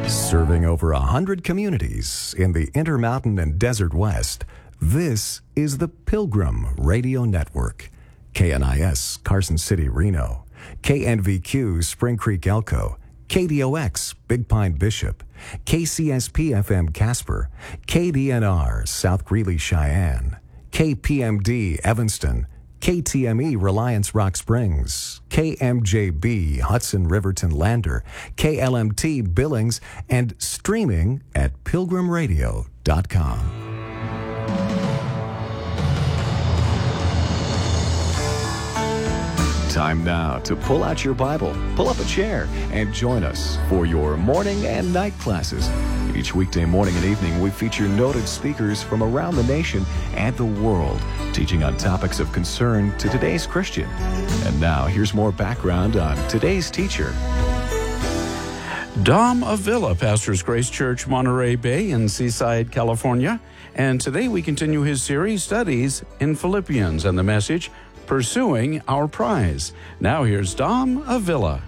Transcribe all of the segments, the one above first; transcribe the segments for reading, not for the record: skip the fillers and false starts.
Serving over 100 communities in the Intermountain and Desert West, this is the Pilgrim Radio Network. KNIS, Carson City, Reno. KNVQ, Spring Creek, Elko. KDOX, Big Pine, Bishop. KCSP-FM, Casper. KDNR, South Greeley, Cheyenne. KPMD, Evanston. KTME, Reliance Rock Springs, KMJB, Hudson Riverton Lander, KLMT, Billings, and streaming at pilgrimradio.com. Time now to pull out your Bible, pull up a chair, and join us for your morning and night classes. Each weekday morning and evening, we feature noted speakers from around the nation and the world, teaching on topics of concern to today's Christian. And now, here's more background on today's teacher. Dom Avila pastors Grace Church, Monterey Bay in Seaside, California. And today we continue his series studies in Philippians and the message, Pursuing Our Prize. Now here's Dom Avila.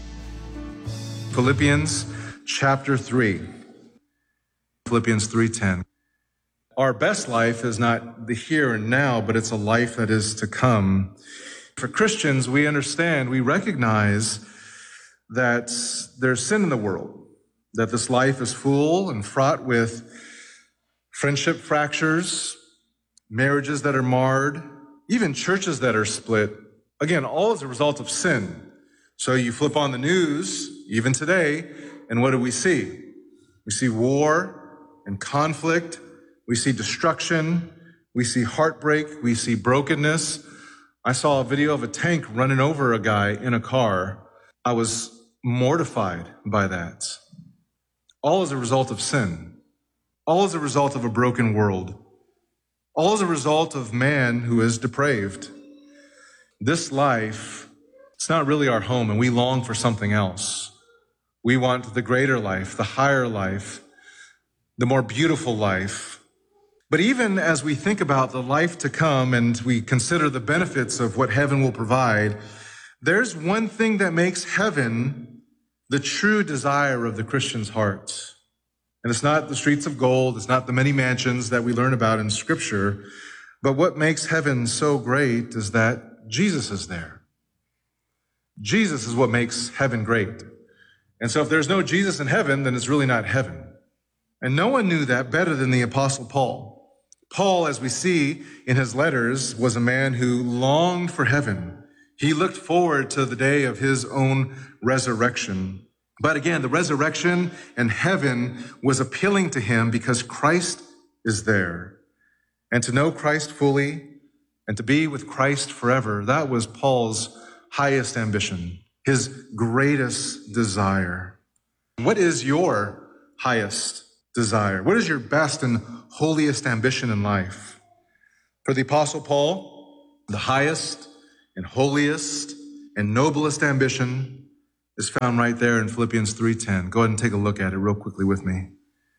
Philippians chapter 3. Philippians 3:10. Our best life is not the here and now, but it's a life that is to come. For Christians, we understand, we recognize that there's sin in the world, that this life is full and fraught with friendship fractures, marriages that are marred, even churches that are split. Again, all as a result of sin. So you flip on the news, even today, and what do we see? We see war and conflict. We see destruction. We see heartbreak. We see brokenness. I saw a video of a tank running over a guy in a car. I was mortified by that. All as a result of sin. All as a result of a broken world. All as a result of man who is depraved. This life, it's not really our home, and we long for something else. We want the greater life, the higher life, the more beautiful life. But even as we think about the life to come and we consider the benefits of what heaven will provide, there's one thing that makes heaven the true desire of the Christian's heart. And it's not the streets of gold, it's not the many mansions that we learn about in Scripture, but what makes heaven so great is that Jesus is there. Jesus is what makes heaven great. And so if there's no Jesus in heaven, then it's really not heaven. And no one knew that better than the Apostle Paul. Paul, as we see in his letters, was a man who longed for heaven. He looked forward to the day of his own resurrection. But again, the resurrection and heaven was appealing to him because Christ is there. And to know Christ fully and to be with Christ forever, that was Paul's highest ambition, his greatest desire. What is your highest desire? What is your best and holiest ambition in life? For the Apostle Paul, the highest and holiest and noblest ambition is found right there in Philippians 3:10. Go ahead and take a look at it real quickly with me.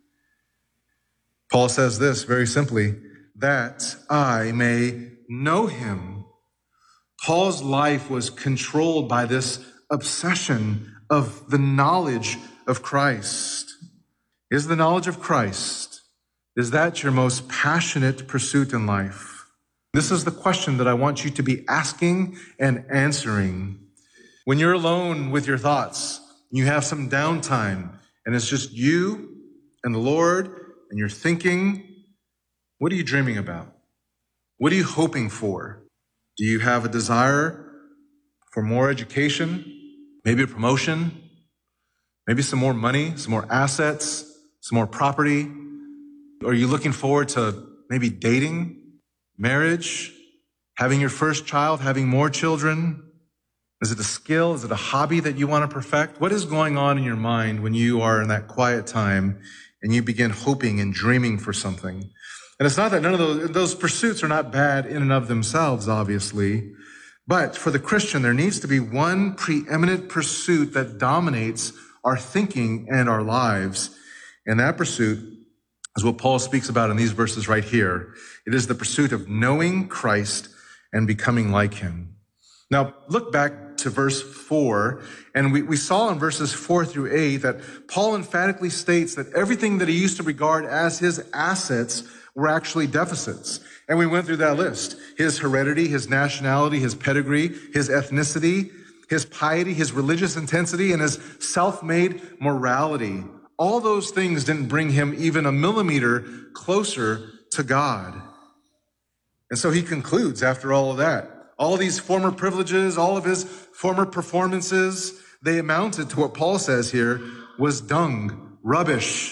Paul says this very simply, that I may know him. Paul's life was controlled by this obsession of the knowledge of Christ. Is the knowledge of Christ, is that your most passionate pursuit in life? This is the question that I want you to be asking and answering. When you're alone with your thoughts, you have some downtime, and it's just you and the Lord, and you're thinking, what are you dreaming about? What are you hoping for? Do you have a desire for more education, maybe a promotion, maybe some more money, some more assets, some more property? Are you looking forward to maybe dating, marriage, having your first child, having more children? Is it a skill? Is it a hobby that you want to perfect? What is going on in your mind when you are in that quiet time and you begin hoping and dreaming for something? And it's not that none of those pursuits are not bad in and of themselves, obviously. But for the Christian, there needs to be one preeminent pursuit that dominates our thinking and our lives. And that pursuit is what Paul speaks about in these verses right here. It is the pursuit of knowing Christ and becoming like him. Now, look back to verse 4. And we saw in verses 4 through 8 that Paul emphatically states that everything that he used to regard as his assets were actually deficits. And we went through that list. His heredity, his nationality, his pedigree, his ethnicity, his piety, his religious intensity, and his self-made morality. All those things didn't bring him even a millimeter closer to God. And so he concludes after all of that. All these former privileges, all of his former performances, they amounted to what Paul says here was dung, rubbish.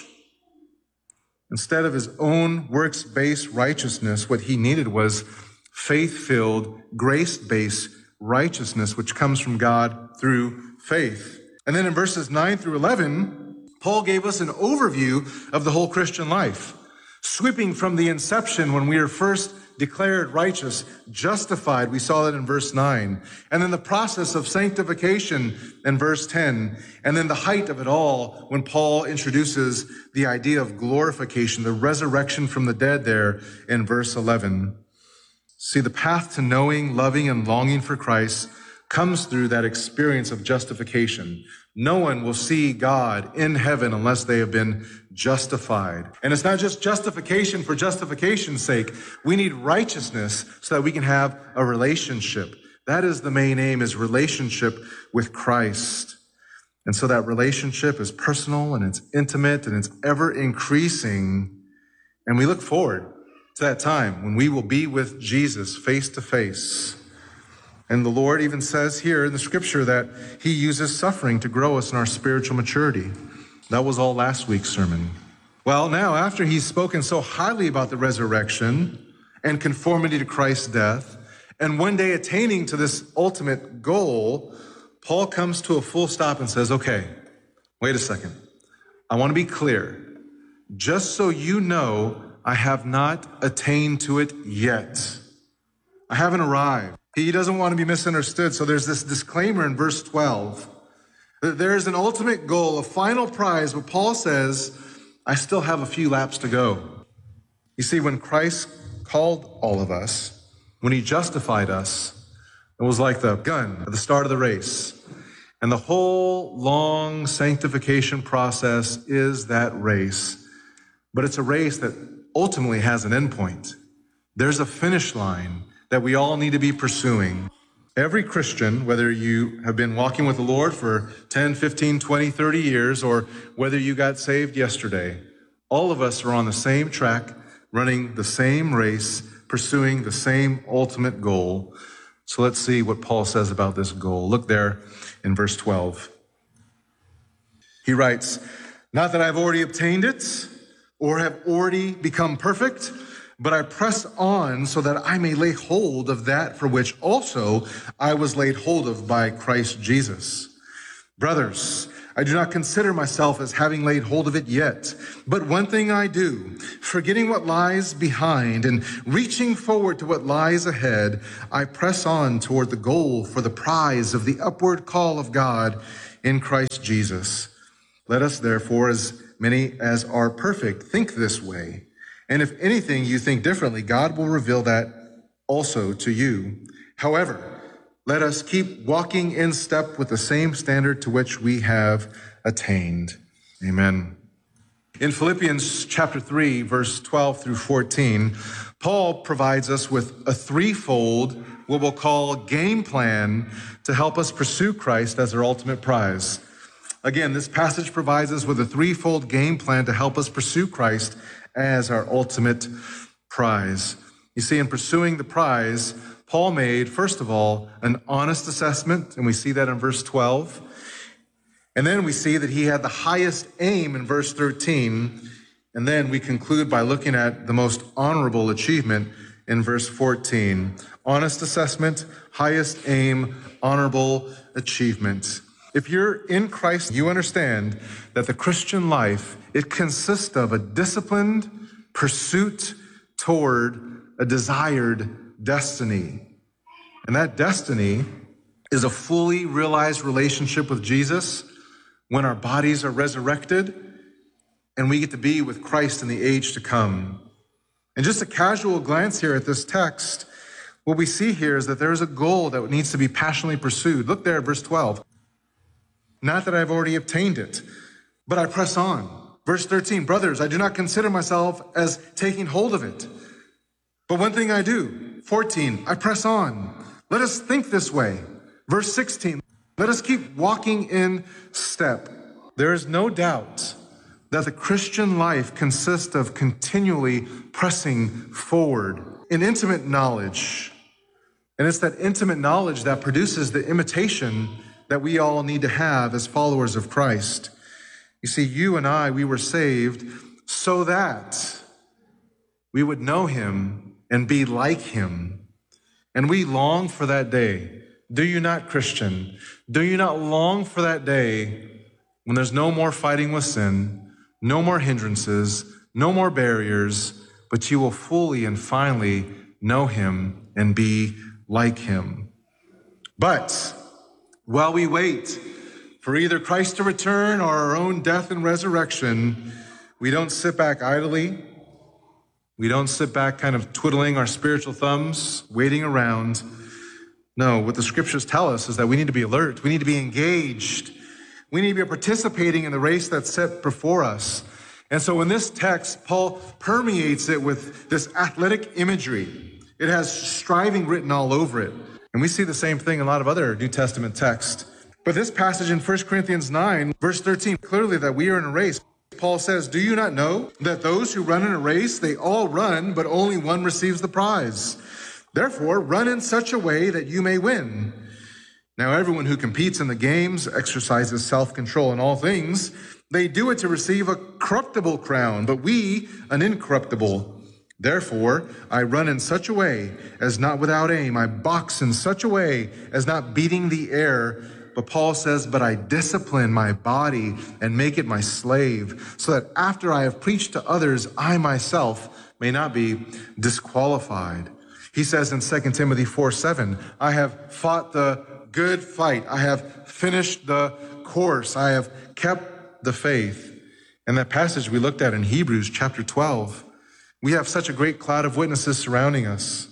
Instead of his own works-based righteousness, what he needed was faith-filled, grace-based righteousness, which comes from God through faith. And then in verses 9 through 11, Paul gave us an overview of the whole Christian life, sweeping from the inception when we are first declared righteous, justified. We saw that in verse 9. And then the process of sanctification in verse 10. And then the height of it all when Paul introduces the idea of glorification, the resurrection from the dead there in verse 11. See, the path to knowing, loving, and longing for Christ comes through that experience of justification. No one will see God in heaven unless they have been justified. And it's not just justification for justification's sake. We need righteousness so that we can have a relationship. That is the main aim, is relationship with Christ. And so that relationship is personal and it's intimate and it's ever increasing. And we look forward to that time when we will be with Jesus face to face. And the Lord even says here in the scripture that he uses suffering to grow us in our spiritual maturity. That was all last week's sermon. Well, now, after he's spoken so highly about the resurrection and conformity to Christ's death, and one day attaining to this ultimate goal, Paul comes to a full stop and says, okay, wait a second. I want to be clear. Just so you know, I have not attained to it yet. I haven't arrived. He doesn't want to be misunderstood. So there's this disclaimer in verse 12. There is an ultimate goal, a final prize, but Paul says, I still have a few laps to go. You see, when Christ called all of us, when he justified us, it was like the gun at the start of the race. And the whole long sanctification process is that race. But it's a race that ultimately has an endpoint. There's a finish line that we all need to be pursuing. Every Christian, whether you have been walking with the Lord for 10, 15, 20, 30 years, or whether you got saved yesterday, all of us are on the same track, running the same race, pursuing the same ultimate goal. So let's see what Paul says about this goal. Look there in verse 12. He writes, not that I've already obtained it or have already become perfect, but I press on so that I may lay hold of that for which also I was laid hold of by Christ Jesus. Brothers, I do not consider myself as having laid hold of it yet, but one thing I do, forgetting what lies behind and reaching forward to what lies ahead, I press on toward the goal for the prize of the upward call of God in Christ Jesus. Let us therefore, as many as are perfect, think this way. And if anything you think differently, God will reveal that also to you. However, let us keep walking in step with the same standard to which we have attained. Amen. In Philippians chapter 3, verse 12 through 14, Paul provides us with a threefold, what we'll call game plan to help us pursue Christ as our ultimate prize. Again, this passage provides us with a threefold game plan to help us pursue Christ as our ultimate prize. You see, in pursuing the prize, Paul made, first of all, an honest assessment, and we see that in verse 12. And then we see that he had the highest aim in verse 13. And then we conclude by looking at the most honorable achievement in verse 14. Honest assessment, highest aim, honorable achievement. If you're in Christ, you understand that the Christian life, it consists of a disciplined pursuit toward a desired destiny. And that destiny is a fully realized relationship with Jesus when our bodies are resurrected and we get to be with Christ in the age to come. And just a casual glance here at this text, What we see here is that there is a goal that needs to be passionately pursued. Look there at verse 12. Not that I've already obtained it, but I press on. Verse 13, brothers, I do not consider myself as taking hold of it. But one thing I do. 14, I press on. Let us think this way. Verse 16, let us keep walking in step. There is no doubt that the Christian life consists of continually pressing forward in intimate knowledge. And it's that intimate knowledge that produces the imitation that we all need to have as followers of Christ. You see, you and I, we were saved so that we would know him and be like him. And we long for that day. Do you not, Christian? Do you not long for that day when there's no more fighting with sin, no more hindrances, no more barriers, but you will fully and finally know him and be like him? But while we wait for either Christ to return or our own death and resurrection, we don't sit back idly. We don't sit back kind of twiddling our spiritual thumbs, waiting around. No, what the scriptures tell us is that we need to be alert. We need to be engaged. We need to be participating in the race that's set before us. And so in this text, Paul permeates it with this athletic imagery. It has striving written all over it. And we see the same thing in a lot of other New Testament texts. But this passage in 1 Corinthians 9, verse 13, clearly that we are in a race. Paul says, do you not know that those who run in a race, they all run, but only one receives the prize? Therefore, run in such a way that you may win. Now, everyone who competes in the games exercises self-control in all things. They do it to receive a corruptible crown, but we an incorruptible. Therefore, I run in such a way as not without aim. I box in such a way as not beating the air. But Paul says, but I discipline my body and make it my slave, so that after I have preached to others, I myself may not be disqualified. He says in 2 Timothy 4:7, I have fought the good fight. I have finished the course. I have kept the faith. And that passage we looked at in Hebrews chapter 12, we have such a great cloud of witnesses surrounding us.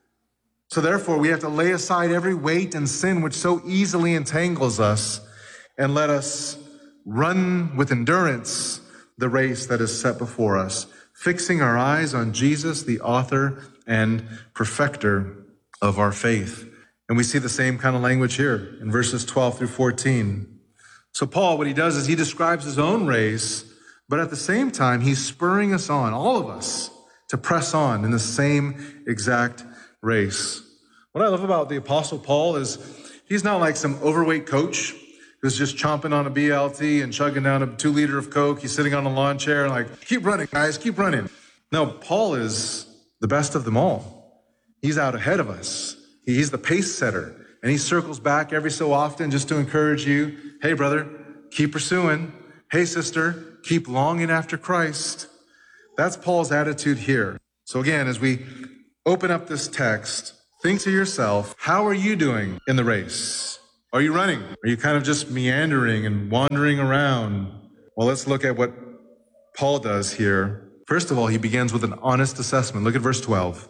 So therefore, we have to lay aside every weight and sin which so easily entangles us, and let us run with endurance the race that is set before us, fixing our eyes on Jesus, the author and perfecter of our faith. And we see the same kind of language here in verses 12 through 14. So Paul, what he does is he describes his own race, but at the same time, he's spurring us on, all of us, to press on in the same exact race. What I love about the Apostle Paul is he's not like some overweight coach who's just chomping on a BLT and chugging down a 2-liter of Coke. He's sitting on a lawn chair and like, keep running, guys, keep running. No, Paul is the best of them all. He's out ahead of us. He's the pace setter, and he circles back every so often just to encourage you. Hey, brother, keep pursuing. Hey, sister, keep longing after Christ. That's Paul's attitude here. So again, as we open up this text, think to yourself, how are you doing in the race? Are you running? Are you kind of just meandering and wandering around? Well, let's look at what Paul does here. First of all, he begins with an honest assessment. Look at verse 12.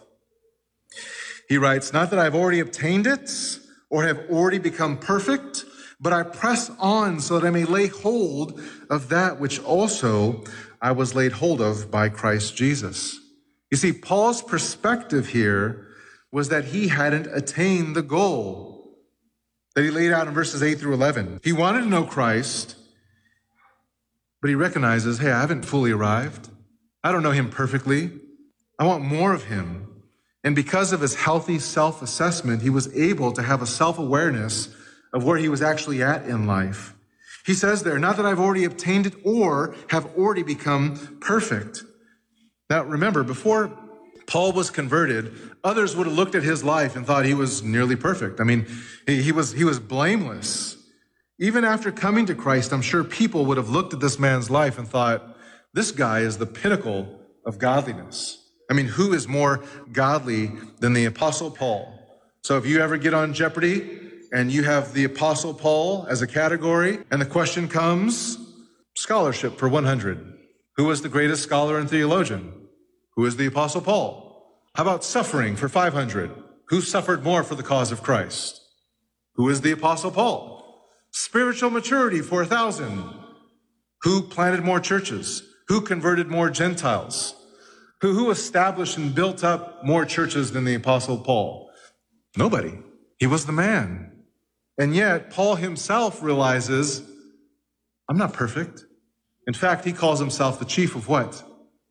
He writes, not that I've already obtained it or have already become perfect, but I press on so that I may lay hold of that which also I was laid hold of by Christ Jesus. You see, Paul's perspective here was that he hadn't attained the goal that he laid out in verses 8 through 11. He wanted to know Christ, but he recognizes, hey, I haven't fully arrived. I don't know him perfectly. I want more of him. And because of his healthy self-assessment, he was able to have a self-awareness of where he was actually at in life. He says there, not that I've already obtained it or have already become perfect. Now, remember, before Paul was converted, others would have looked at his life and thought he was nearly perfect. I mean, he was blameless. Even after coming to Christ, I'm sure people would have looked at this man's life and thought, this guy is the pinnacle of godliness. I mean, who is more godly than the Apostle Paul? So if you ever get on Jeopardy and you have the Apostle Paul as a category, and the question comes, scholarship for 100. Who was the greatest scholar and theologian? Who is the Apostle Paul? How about suffering for 500? Who suffered more for the cause of Christ? Who is the Apostle Paul? Spiritual maturity for 1,000. Who planted more churches? Who converted more Gentiles? Who established and built up more churches than the Apostle Paul? Nobody. He was the man. And yet, Paul himself realizes, I'm not perfect. In fact, he calls himself the chief of what?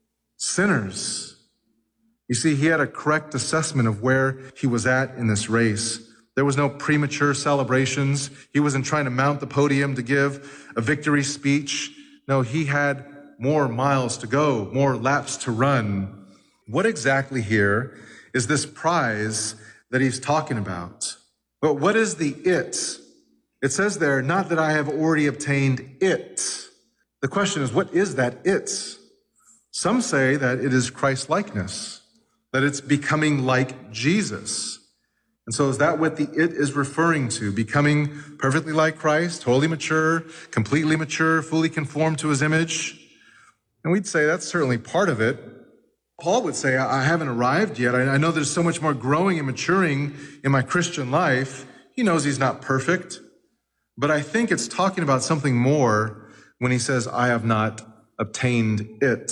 Sinners. You see, he had a correct assessment of where he was at in this race. There was no premature celebrations. He wasn't trying to mount the podium to give a victory speech. No, he had more miles to go, more laps to run. What exactly here is this prize that he's talking about? But what is the it? It says there, not that I have already obtained it. The question is, what is that it? Some say that it is Christ-likeness, that it's becoming like Jesus. And so is that what the it is referring to? Becoming perfectly like Christ, wholly mature, completely mature, fully conformed to his image? And we'd say that's certainly part of it. Paul would say, I haven't arrived yet. I know there's so much more growing and maturing in my Christian life. He knows he's not perfect. But I think it's talking about something more when he says, I have not obtained it.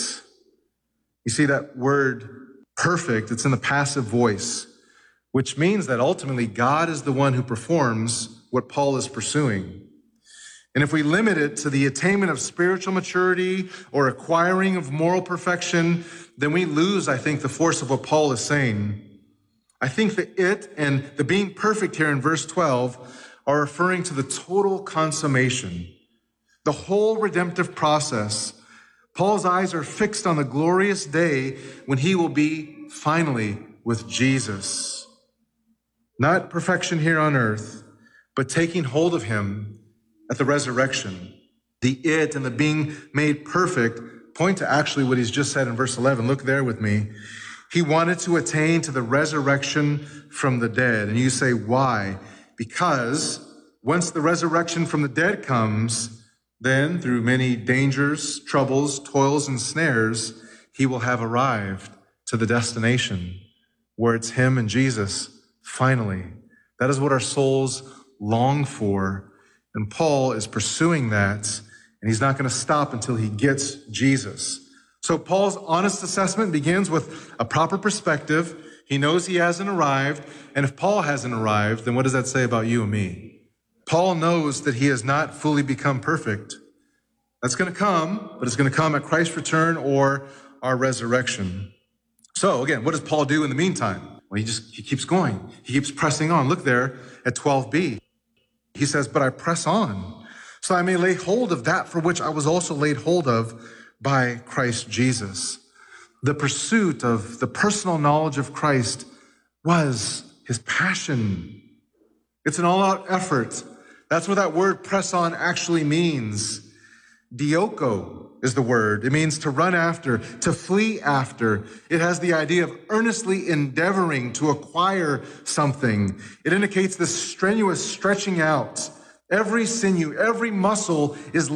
You see that word perfect, it's in the passive voice, which means that ultimately God is the one who performs what Paul is pursuing. And if we limit it to the attainment of spiritual maturity or acquiring of moral perfection, then we lose, I think, the force of what Paul is saying. I think the it and the being perfect here in verse 12 are referring to the total consummation, the whole redemptive process. Paul's eyes are fixed on the glorious day when he will be finally with Jesus. Not perfection here on earth, but taking hold of him at the resurrection. The it and the being made perfect point to actually what he's just said in verse 11. Look there with me. He wanted to attain to the resurrection from the dead. And you say, why? Because once the resurrection from the dead comes, then through many dangers, troubles, toils, and snares, he will have arrived to the destination where it's him and Jesus finally. That is what our souls long for. And Paul is pursuing that, and he's not going to stop until he gets Jesus. So Paul's honest assessment begins with a proper perspective. He knows he hasn't arrived, and if Paul hasn't arrived, then what does that say about you and me? Paul knows that he has not fully become perfect. That's going to come, but it's going to come at Christ's return or our resurrection. So again, what does Paul do in the meantime? Well, he keeps going. He keeps pressing on. Look there at 12b. He says, but I press on, so I may lay hold of that for which I was also laid hold of by Christ Jesus. The pursuit of the personal knowledge of Christ was his passion. It's an all-out effort. That's what that word press on actually means. Dioko is the word. It means to run after, to flee after. It has the idea of earnestly endeavoring to acquire something. It indicates this strenuous stretching out. Every sinew, every muscle is